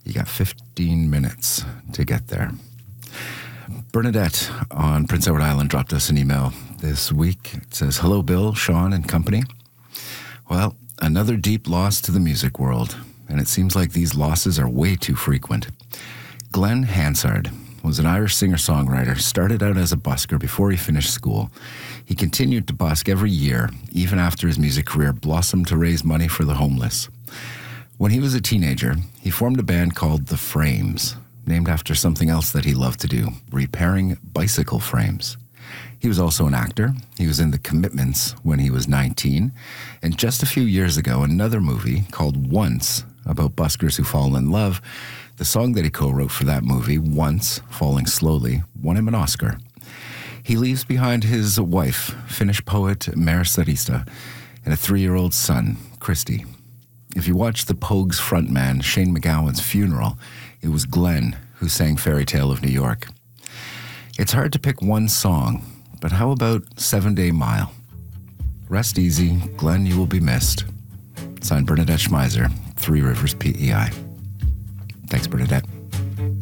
You got 15 minutes to get there. Bernadette on Prince Edward Island dropped us an email this week. It says, "Hello, Bill, Sean, and company. Well, another deep loss to the music world, and it seems like these losses are way too frequent. Glenn Hansard was an Irish singer-songwriter, started out as a busker before he finished school. He continued to busk every year, even after his music career blossomed to raise money for the homeless. When he was a teenager, he formed a band called The Frames, named after something else that he loved to do, repairing bicycle frames. He was also an actor. He was in The Commitments when he was 19. And just a few years ago, another movie called Once, about buskers who fall in love. The song that he co-wrote for that movie, Once, Falling Slowly, won him an Oscar. He leaves behind his wife, Finnish poet Mare Sarista, and a 3-year-old son, Christy. If you watch the Pogues frontman Shane MacGowan's funeral, it was Glenn who sang Fairy Tale of New York. It's hard to pick one song, but how about 7 Day Mile? Rest easy, Glenn, you will be missed." Signed, Bernadette Schmeiser, Three Rivers PEI. Thanks, Bernadette.